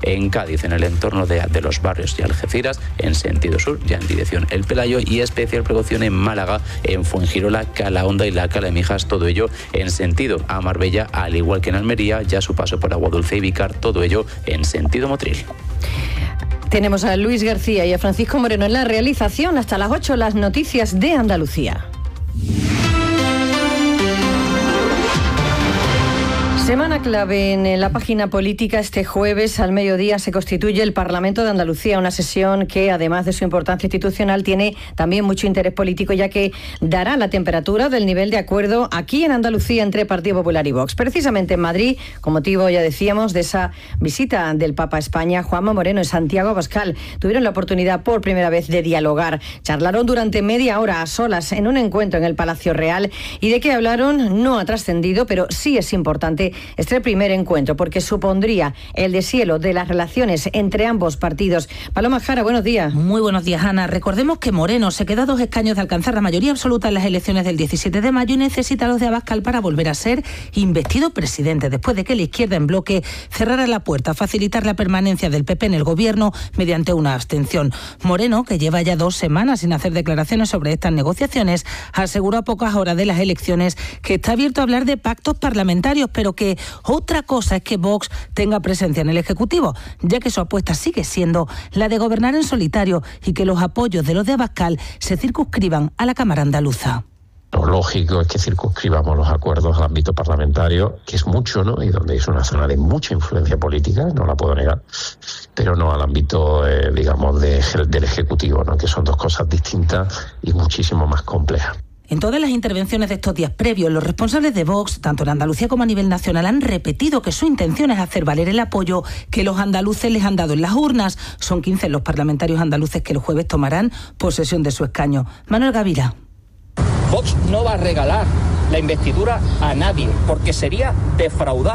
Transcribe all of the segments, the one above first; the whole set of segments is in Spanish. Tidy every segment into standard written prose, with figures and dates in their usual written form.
en Cádiz, en el entorno de los barrios de Algeciras, en sentido sur, ya en dirección El Pelayo, y especial precaución en Málaga, en Fuengirola, Calahonda y la Cala de Mijas, todo ello en sentido a Marbella, al igual que en Almería, ya su paso por Aguadulce y Vícar, todo ello en sentido Motril. Tenemos a Luis García y a Francisco Moreno en la realización. Hasta las 8, las noticias de Andalucía. Semana clave en la página política. Este jueves al mediodía se constituye el Parlamento de Andalucía, una sesión que, además de su importancia institucional, tiene también mucho interés político, ya que dará la temperatura del nivel de acuerdo aquí en Andalucía entre Partido Popular y Vox. Precisamente en Madrid, con motivo, ya decíamos, de esa visita del Papa a España, Juanma Moreno y Santiago Abascal tuvieron la oportunidad por primera vez de dialogar. Charlaron durante media hora a solas en un encuentro en el Palacio Real, y de qué hablaron no ha trascendido, pero sí es importante este primer encuentro, porque supondría el deshielo de las relaciones entre ambos partidos. Paloma Jara, buenos días. Muy buenos días, Ana. Recordemos que Moreno se queda a 2 escaños de alcanzar la mayoría absoluta en las elecciones del 17 de mayo y necesita los de Abascal para volver a ser investido presidente, después de que la izquierda en bloque cerrara la puerta a facilitar la permanencia del PP en el gobierno mediante una abstención. Moreno, que lleva ya 2 semanas sin hacer declaraciones sobre estas negociaciones, aseguró a pocas horas de las elecciones que está abierto a hablar de pactos parlamentarios, pero que otra cosa es que Vox tenga presencia en el Ejecutivo, ya que su apuesta sigue siendo la de gobernar en solitario y que los apoyos de los de Abascal se circunscriban a la Cámara andaluza. Lo lógico es que circunscribamos los acuerdos al ámbito parlamentario, que es mucho, ¿no? Y donde es una zona de mucha influencia política, no la puedo negar, pero no al ámbito, digamos, del Ejecutivo, ¿no? Que son 2 cosas distintas y muchísimo más complejas. En todas las intervenciones de estos días previos, los responsables de Vox, tanto en Andalucía como a nivel nacional, han repetido que su intención es hacer valer el apoyo que los andaluces les han dado en las urnas. Son 15 los parlamentarios andaluces que el jueves tomarán posesión de su escaño. Manuel Gavira. Vox no va a regalar la investidura a nadie, porque sería defraudar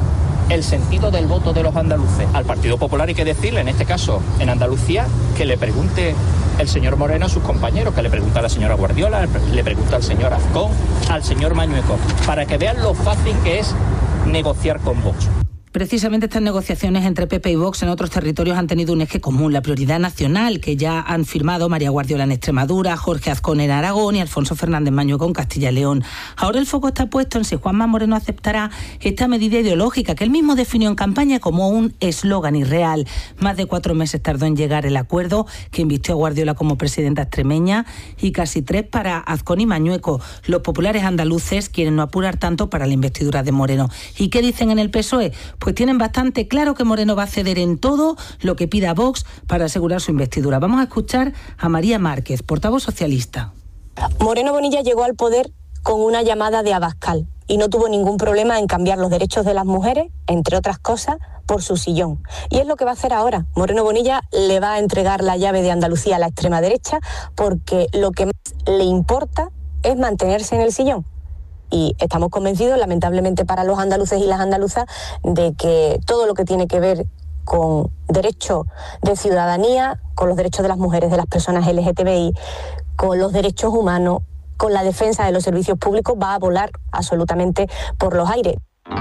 el sentido del voto de los andaluces. Al Partido Popular hay que decirle, en este caso en Andalucía, que le pregunte el señor Moreno a sus compañeros, que le pregunta a la señora Guardiola, le pregunta al señor Azcón, al señor Mañueco, para que vean lo fácil que es negociar con Vox. Precisamente estas negociaciones entre PP y Vox en otros territorios han tenido un eje común, la prioridad nacional, que ya han firmado María Guardiola en Extremadura, Jorge Azcón en Aragón y Alfonso Fernández Mañueco en Castilla y León. Ahora el foco está puesto en si Juanma Moreno aceptará esta medida ideológica que él mismo definió en campaña como un eslogan irreal. Más de 4 meses tardó en llegar el acuerdo que invistió a Guardiola como presidenta extremeña y casi 3 para Azcón y Mañueco. Los populares andaluces quieren no apurar tanto para la investidura de Moreno. ¿Y qué dicen en el PSOE? Pues tienen bastante claro que Moreno va a ceder en todo lo que pida Vox para asegurar su investidura. Vamos a escuchar a María Márquez, portavoz socialista. Moreno Bonilla llegó al poder con una llamada de Abascal y no tuvo ningún problema en cambiar los derechos de las mujeres, entre otras cosas, por su sillón. Y es lo que va a hacer ahora. Moreno Bonilla le va a entregar la llave de Andalucía a la extrema derecha porque lo que más le importa es mantenerse en el sillón. Y estamos convencidos, lamentablemente para los andaluces y las andaluzas, de que todo lo que tiene que ver con derechos de ciudadanía, con los derechos de las mujeres, de las personas LGTBI, con los derechos humanos, con la defensa de los servicios públicos, va a volar absolutamente por los aires.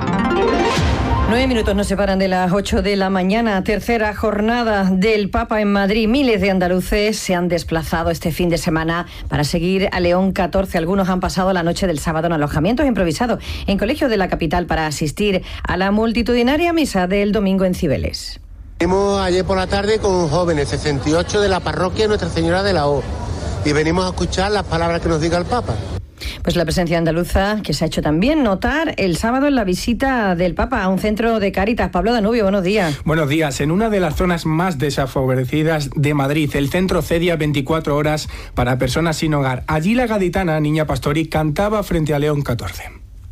9 minutos nos separan de las 8 de la mañana. Tercera jornada del Papa en Madrid. Miles de andaluces se han desplazado este fin de semana para seguir a León XIV. Algunos han pasado la noche del sábado en alojamientos improvisados en colegios de la capital para asistir a la multitudinaria misa del domingo en Cibeles. Venimos ayer por la tarde con jóvenes, 68 de la parroquia Nuestra Señora de la O, y venimos a escuchar las palabras que nos diga el Papa. Pues la presencia andaluza que se ha hecho también notar el sábado en la visita del Papa a un centro de Cáritas. Pablo Danubio, buenos días. Buenos días. En una de las zonas más desfavorecidas de Madrid, el centro Cedia 24 horas para personas sin hogar. Allí la gaditana Niña Pastori cantaba frente a León XIV.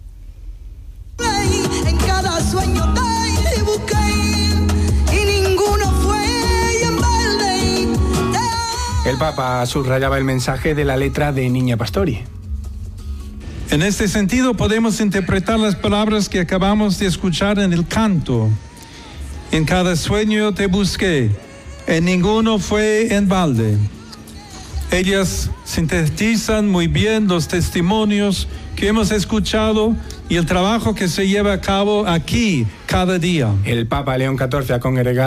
En cada sueño te busqué y ninguno fue en balde. El Papa subrayaba el mensaje de la letra de Niña Pastori. En este sentido podemos interpretar las palabras que acabamos de escuchar en el canto. En cada sueño te busqué, en ninguno fue en balde. Ellas sintetizan muy bien los testimonios que hemos escuchado y el trabajo que se lleva a cabo aquí cada día. El Papa León XIV ha congregado